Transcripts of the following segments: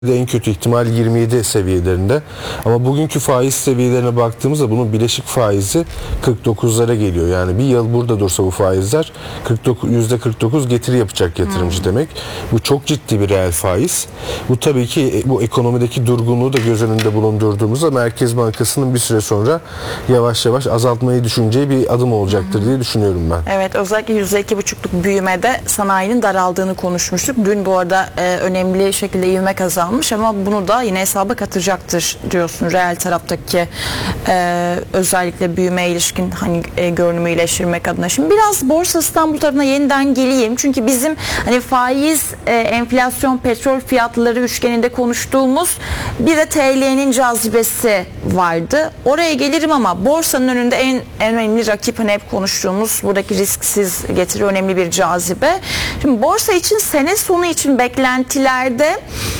en kötü ihtimal 27 seviyelerinde. Ama bugünkü faiz seviyelerine baktığımızda bunun bileşik faizi 49'lara geliyor. Yani bir yıl burada dursa bu faizler %49 getiri yapacak yatırımcı demek. Bu çok ciddi bir reel faiz. Bu tabii ki bu ekonomideki durgunluğu da göz önünde bulundurduğumuzda Merkez Bankası'nın bir süre sonra yavaş yavaş azaltmayı düşüneceği bir adım olacaktır diye düşünüyorum ben. Evet, özellikle %2,5'luk büyümede sanayinin daraldığını konuşmuştuk. Dün bu arada önemli şekilde ivme kazanmış ama bunu da yine hesaba katacaktır diyorsun reel taraftaki özellikle büyümeye ilişkin hani görünümü iyileştirmek adına. Şimdi biraz Borsa İstanbul tarafına yeniden geleyim. Çünkü bizim hani faiz, enflasyon, petrol fiyatları üçgeninde konuştuğumuz bir de TL'nin cazibesi vardı. Oraya gelirim ama borsanın önünde en önemli rakip hani hep konuştuğumuz buradaki risksiz getiri önemli bir cazibe. Şimdi borsa için sene sonu için beklentilerde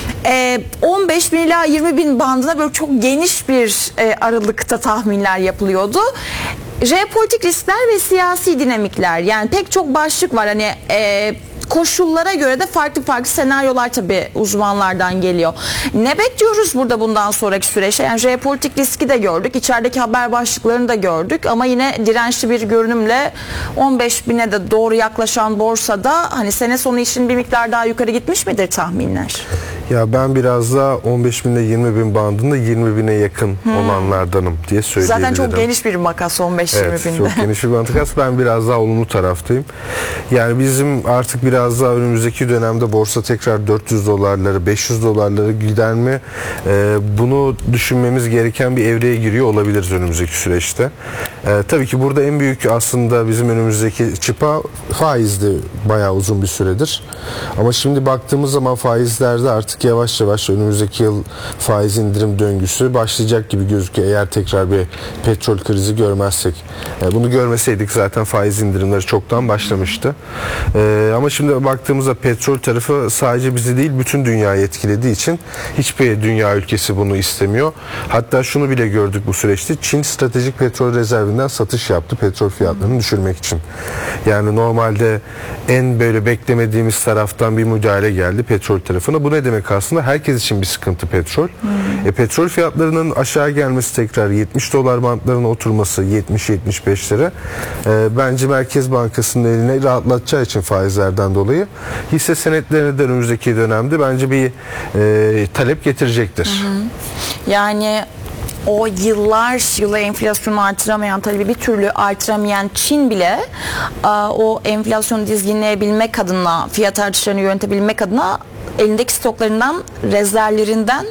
15 bin ila 20 bin bandına böyle çok geniş bir aralıkta tahminler yapılıyordu. Jeopolitik riskler ve siyasi dinamikler, yani pek çok başlık var. Hani koşullara göre de farklı senaryolar tabii uzmanlardan geliyor. Ne bekliyoruz burada bundan sonraki süreçte? Yani jeopolitik riski de gördük, içerideki haber başlıklarını da gördük ama yine dirençli bir görünümle 15 bine de doğru yaklaşan borsada hani sene sonu için bir miktar daha yukarı gitmiş midir tahminler? Ya ben biraz daha 15 bin ile 20 bin bandında 20 bine yakın olanlardanım diye söyleyebilirim. Zaten çok geniş bir makas 15-20 evet, binde. Çok geniş bir makas. Ben biraz daha olumlu taraftayım. Yani bizim artık biraz daha önümüzdeki dönemde borsa tekrar 400 dolarları 500 dolarları gider mi? Bunu düşünmemiz gereken bir evreye giriyor olabiliriz önümüzdeki süreçte. Tabii ki burada en büyük aslında bizim önümüzdeki çıpa faizdi bayağı uzun bir süredir. Ama şimdi baktığımız zaman faizlerde artık yavaş yavaş önümüzdeki yıl faiz indirim döngüsü başlayacak gibi gözüküyor. Eğer tekrar bir petrol krizi görmezsek. Bunu görmeseydik zaten faiz indirimleri çoktan başlamıştı. Ama şimdi baktığımızda petrol tarafı sadece bizi değil bütün dünyayı etkilediği için hiçbir dünya ülkesi bunu istemiyor. Hatta şunu bile gördük bu süreçte. Çin stratejik petrol rezervinden satış yaptı petrol fiyatlarını düşürmek için. Yani normalde en böyle beklemediğimiz taraftan bir müdahale geldi petrol tarafına. Bu ne demek aslında? Herkes için bir sıkıntı petrol. Petrol fiyatlarının aşağı gelmesi tekrar 70 dolar bantlarına oturması 70-75'lere bence Merkez Bankası'nın eline rahatlatacağı için faizlerden dolayı hisse senetlerine de önümüzdeki dönemde bence bir talep getirecektir. Yani o yılı enflasyonu artıramayan, talebi bir türlü artıramayan Çin bile o enflasyonu dizginleyebilmek adına, fiyat artışlarını yönetebilmek adına elindeki stoklarından, rezervlerinden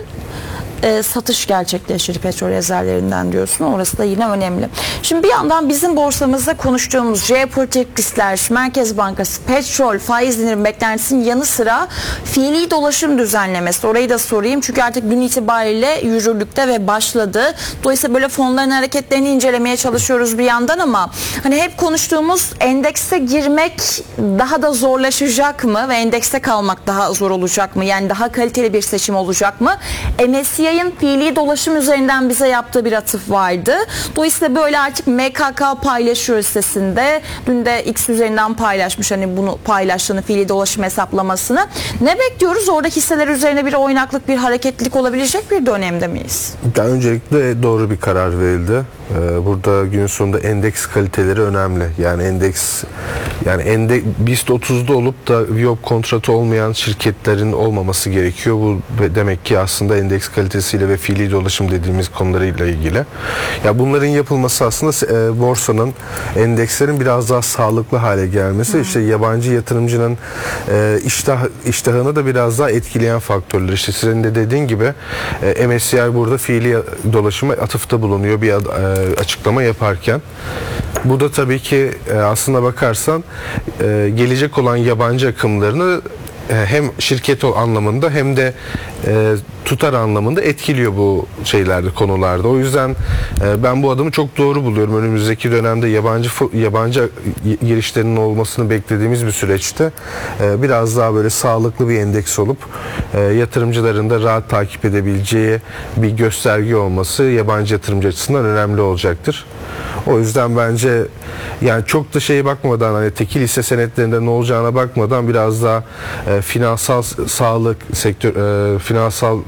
satış gerçekleşir, petrol rezervlerinden diyorsun. Orası da yine önemli. Şimdi bir yandan bizim borsamızda konuştuğumuz jeopolitik riskler, Merkez Bankası, petrol, faiz indirim beklentisinin yanı sıra fiili dolaşım düzenlemesi. Orayı da sorayım çünkü artık gün itibariyle yürürlükte ve başladı. Dolayısıyla böyle fonların hareketlerini incelemeye çalışıyoruz bir yandan ama hani hep konuştuğumuz endekse girmek daha da zorlaşacak mı ve endekste kalmak daha zor olacak mı? Yani daha kaliteli bir seçim olacak mı? MSCI'nin fiili dolaşım üzerinden bize yaptığı bir atıf vardı. Dolayısıyla böyle artık MKK paylaşıyor sitesinde. Dün de X üzerinden paylaşmış hani bunu paylaştığını, fiili dolaşım hesaplamasını. Ne bekliyoruz? Orada hisseler üzerine bir oynaklık, bir hareketlilik olabilecek bir dönemde miyiz? Öncelikle doğru bir karar verildi. Burada gün sonunda endeks kaliteleri önemli. Yani BIST 30'da olup da VIOP kontratı olmayan şirketlerin olmaması gerekiyor. Bu demek ki aslında endeks kalitesiyle ve fiili dolaşım dediğimiz konularıyla ilgili. Ya bunların yapılması aslında borsanın, endekslerin biraz daha sağlıklı hale gelmesi, işte yabancı yatırımcının iştahını da biraz daha etkileyen faktörler. İşte senin de dediğin gibi MSCI burada fiili dolaşıma atıfta bulunuyor bir açıklama yaparken. Bu da tabii ki aslına bakarsan gelecek olan yabancı akımlarını hem şirket anlamında hem de tutar anlamında etkiliyor bu konularda. O yüzden ben bu adımı çok doğru buluyorum. Önümüzdeki dönemde yabancı girişlerinin olmasını beklediğimiz bir süreçte biraz daha böyle sağlıklı bir endeks olup yatırımcıların da rahat takip edebileceği bir gösterge olması yabancı yatırımcı açısından önemli olacaktır. O yüzden bence yani çok da şeye bakmadan, hani tekil hisse senetlerinde ne olacağına bakmadan biraz daha finansal sağlık sektör, finansal